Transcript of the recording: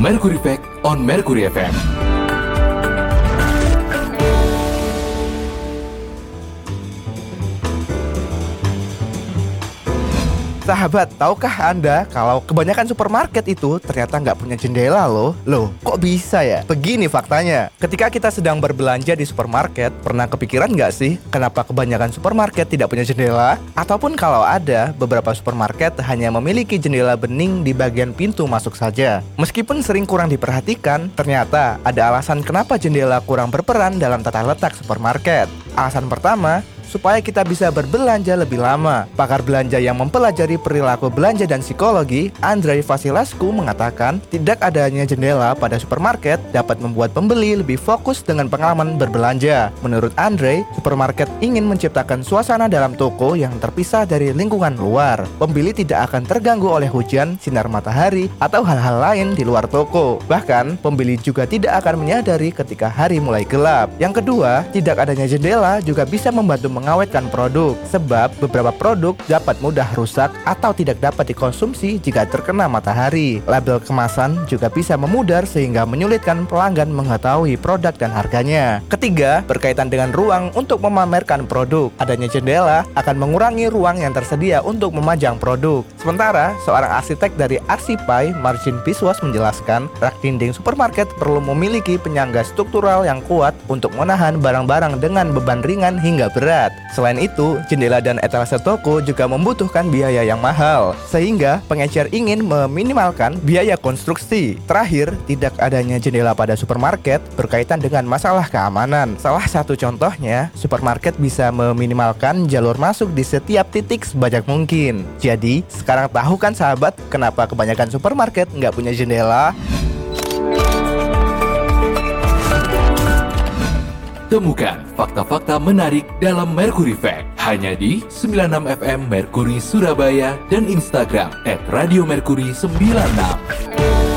Mercury Fact on Mercury FM. Sahabat, tahukah Anda kalau kebanyakan supermarket itu ternyata nggak punya jendela loh? Loh, kok bisa ya? Begini faktanya, ketika kita sedang berbelanja di supermarket, pernah kepikiran nggak sih kenapa kebanyakan supermarket tidak punya jendela? Ataupun kalau ada, beberapa supermarket hanya memiliki jendela bening di bagian pintu masuk saja. Meskipun sering kurang diperhatikan, ternyata ada alasan kenapa jendela kurang berperan dalam tata letak supermarket. Alasan pertama, supaya kita bisa berbelanja lebih lama. Pakar belanja yang mempelajari perilaku belanja dan psikologi, Andrei Vasilascu mengatakan, tidak adanya jendela pada supermarket dapat membuat pembeli lebih fokus dengan pengalaman berbelanja. Menurut Andrei, supermarket ingin menciptakan suasana dalam toko yang terpisah dari lingkungan luar. Pembeli tidak akan terganggu oleh hujan, sinar matahari, atau hal-hal lain di luar toko. Bahkan, pembeli juga tidak akan menyadari ketika hari mulai gelap. Yang kedua, tidak adanya jendela juga bisa membantu mengawetkan produk, sebab beberapa produk dapat mudah rusak atau tidak dapat dikonsumsi jika terkena matahari. Label kemasan juga bisa memudar sehingga menyulitkan pelanggan mengetahui produk dan harganya. Ketiga, berkaitan dengan ruang untuk memamerkan produk. Adanya jendela akan mengurangi ruang yang tersedia untuk memajang produk. Sementara, seorang arsitek dari Arsipai, Marcin Biswas menjelaskan, rak dinding supermarket perlu memiliki penyangga struktural yang kuat untuk menahan barang-barang dengan beban ringan hingga berat. Selain itu, jendela dan etalase toko juga membutuhkan biaya yang mahal, sehingga pengecer ingin meminimalkan biaya konstruksi. Terakhir, tidak adanya jendela pada supermarket berkaitan dengan masalah keamanan. Salah satu contohnya, supermarket bisa meminimalkan jalur masuk di setiap titik sebanyak mungkin. Jadi, sekarang tahu kan sahabat, kenapa kebanyakan supermarket nggak punya jendela? Temukan fakta-fakta menarik dalam Mercury Fact hanya di 96 FM Mercury Surabaya dan Instagram @radiomercury96.